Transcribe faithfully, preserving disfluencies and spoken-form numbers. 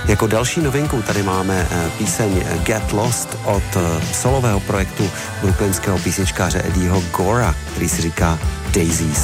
Jako další novinku tady máme píseň Get Lost od solového projektu brooklynského písničkáře Eddieho Gora, který si říká Daisies.